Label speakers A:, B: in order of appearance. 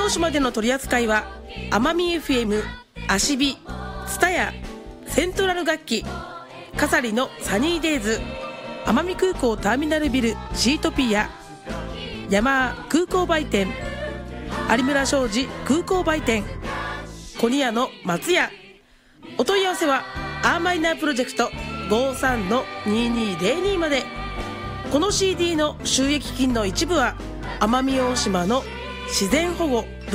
A: 大島での取り扱いは奄美 FM、アシビ、ツタヤ、セントラル楽器、カサリのサニーデイズ、奄美空港ターミナルビルシートピア、ヤマー空港売店、有村商事空港売店、コニヤの松屋。お問い合わせはアーマイナープロジェクト 53-2202 まで。この CD の収益金の一部は奄美大島の自然保護